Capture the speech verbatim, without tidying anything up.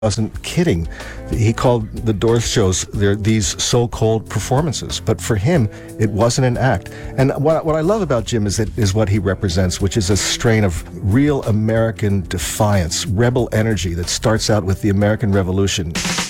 wasn't kidding. He called the Doors shows they're these so-called performances, but for him, it wasn't an act. And what, what I love about Jim is that is what he represents, which is a strain of real American defiance, rebel energy that starts out with the American Revolution.